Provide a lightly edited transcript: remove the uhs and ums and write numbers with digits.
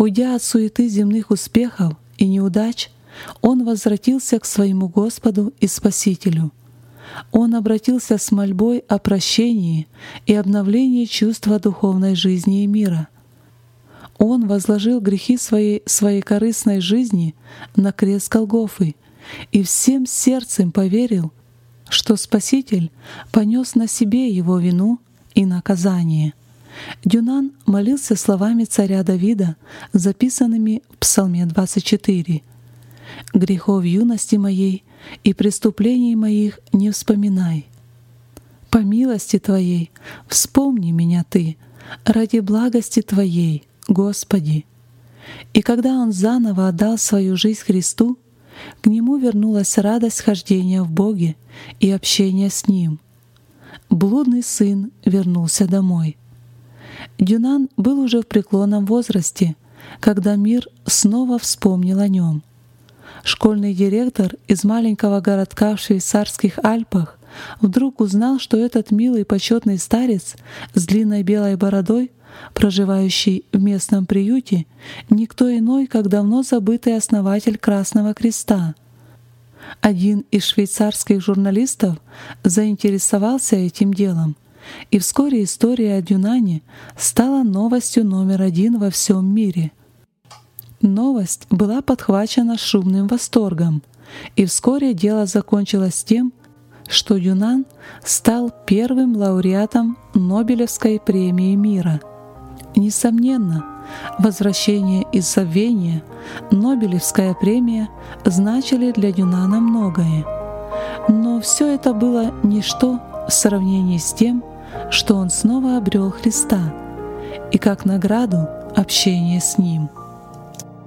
Уйдя от суеты земных успехов и неудач, он возвратился к своему Господу и Спасителю. Он обратился с мольбой о прощении и обновлении чувства духовной жизни и мира. Он возложил грехи своей корыстной жизни на крест Голгофы и всем сердцем поверил, что Спаситель понес на себе его вину и наказание. Дюнан молился словами царя Давида, записанными в Псалме 24. «Грехов юности моей и преступлений моих не вспоминай. По милости Твоей вспомни меня Ты, ради благости Твоей, Господи». И когда он заново отдал свою жизнь Христу, к нему вернулась радость хождения в Боге и общения с Ним. Блудный сын вернулся домой. Дюнан был уже в преклонном возрасте, когда мир снова вспомнил о нем. Школьный директор из маленького городка в швейцарских Альпах вдруг узнал, что этот милый почетный старец с длинной белой бородой, проживающий в местном приюте, никто иной, как давно забытый основатель Красного Креста. Один из швейцарских журналистов заинтересовался этим делом, и вскоре история о Дюнане стала новостью номер один во всем мире. Новость была подхвачена шумным восторгом, и вскоре дело закончилось тем, что Дюнан стал первым лауреатом Нобелевской премии мира. Несомненно, возвращение из забвения, Нобелевская премия значили для Дюнана многое. Но все это было ничто в сравнении с тем, что он снова обрел Христа, и как награду общение с Ним.